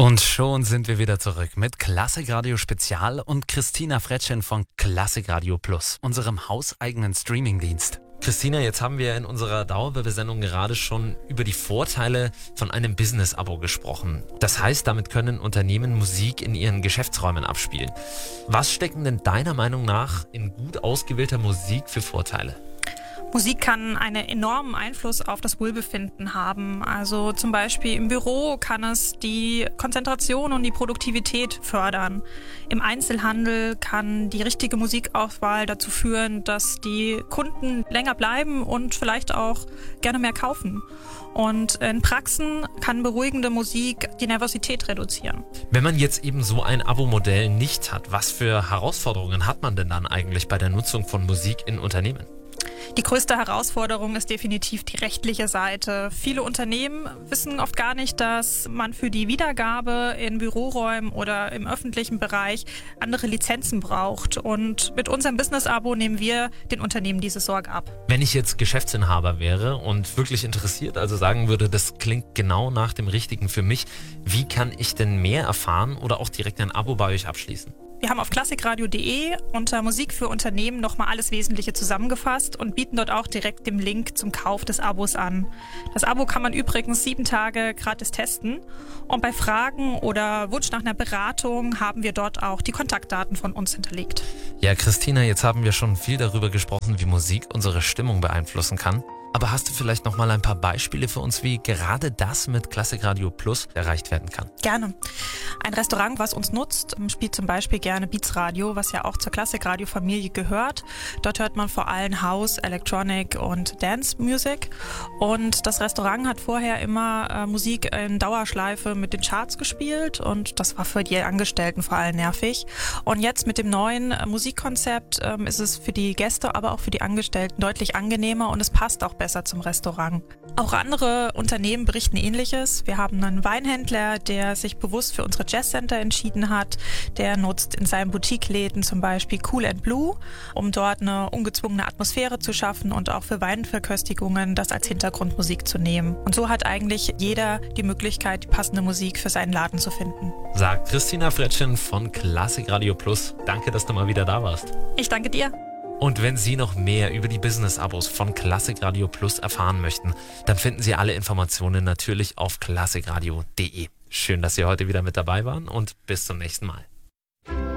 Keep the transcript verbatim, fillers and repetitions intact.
Und schon sind wir wieder zurück mit Klassikradio Spezial und Christina Fretschen von Klassikradio Plus, unserem hauseigenen Streamingdienst. Christina, jetzt haben wir in unserer Dauerwerbesendung gerade schon über die Vorteile von einem Business-Abo gesprochen. Das heißt, damit können Unternehmen Musik in ihren Geschäftsräumen abspielen. Was stecken denn deiner Meinung nach in gut ausgewählter Musik für Vorteile? Musik kann einen enormen Einfluss auf das Wohlbefinden haben. Also zum Beispiel im Büro kann es die Konzentration und die Produktivität fördern. Im Einzelhandel kann die richtige Musikauswahl dazu führen, dass die Kunden länger bleiben und vielleicht auch gerne mehr kaufen. Und in Praxen kann beruhigende Musik die Nervosität reduzieren. Wenn man jetzt eben so ein Abo-Modell nicht hat, was für Herausforderungen hat man denn dann eigentlich bei der Nutzung von Musik in Unternehmen? Die größte Herausforderung ist definitiv die rechtliche Seite. Viele Unternehmen wissen oft gar nicht, dass man für die Wiedergabe in Büroräumen oder im öffentlichen Bereich andere Lizenzen braucht. Und mit unserem Business-Abo nehmen wir den Unternehmen diese Sorge ab. Wenn ich jetzt Geschäftsinhaber wäre und wirklich interessiert, also sagen würde, das klingt genau nach dem Richtigen für mich, wie kann ich denn mehr erfahren oder auch direkt ein Abo bei euch abschließen? Wir haben auf klassikradio punkt de unter Musik für Unternehmen nochmal alles Wesentliche zusammengefasst und bieten dort auch direkt den Link zum Kauf des Abos an. Das Abo kann man übrigens sieben Tage gratis testen und bei Fragen oder Wunsch nach einer Beratung haben wir dort auch die Kontaktdaten von uns hinterlegt. Ja, Christina, jetzt haben wir schon viel darüber gesprochen, wie Musik unsere Stimmung beeinflussen kann. Aber hast du vielleicht noch mal ein paar Beispiele für uns, wie gerade das mit Klassikradio Plus erreicht werden kann? Gerne. Ein Restaurant, was uns nutzt, spielt zum Beispiel gerne Beats Radio, was ja auch zur Klassikradio-Familie gehört. Dort hört man vor allem House, Electronic und Dance Music. Und das Restaurant hat vorher immer äh, Musik in Dauerschleife mit den Charts gespielt und das war für die Angestellten vor allem nervig. Und jetzt mit dem neuen äh, Musikkonzept äh, ist es für die Gäste, aber auch für die Angestellten deutlich angenehmer und es passt auch besser zum Restaurant. Auch andere Unternehmen berichten Ähnliches. Wir haben einen Weinhändler, der sich bewusst für unsere Jazzcenter entschieden hat. Der nutzt in seinen Boutiqueläden zum Beispiel Cool and Blue, um dort eine ungezwungene Atmosphäre zu schaffen und auch für Weinverköstigungen das als Hintergrundmusik zu nehmen. Und so hat eigentlich jeder die Möglichkeit, die passende Musik für seinen Laden zu finden. Sagt Christina Fretschen von Klassikradio Plus. Danke, dass du mal wieder da warst. Ich danke dir. Und wenn Sie noch mehr über die Business-Abos von Klassikradio Plus erfahren möchten, dann finden Sie alle Informationen natürlich auf klassikradio punkt de. Schön, dass Sie heute wieder mit dabei waren und bis zum nächsten Mal.